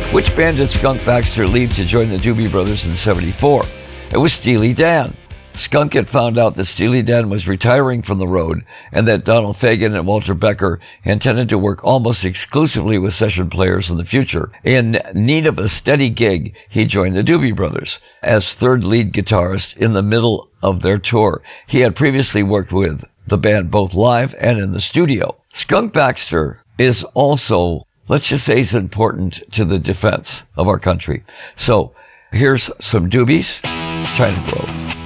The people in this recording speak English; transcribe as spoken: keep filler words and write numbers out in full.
Which band did Skunk Baxter leave to join the Doobie Brothers in seventy-four? It was Steely Dan. Skunk had found out that Steely Dan was retiring from the road and that Donald Fagen and Walter Becker intended to work almost exclusively with session players in the future. In need of a steady gig, he joined the Doobie Brothers as third lead guitarist in the middle of their tour. He had previously worked with the band both live and in the studio. Skunk Baxter is also, let's just say, he's important to the defense of our country. So here's some Doobies, China Grove.